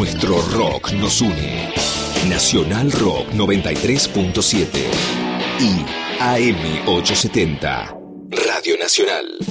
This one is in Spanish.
Nuestro rock nos une. Nacional Rock 93.7 y AM 870. Radio Nacional.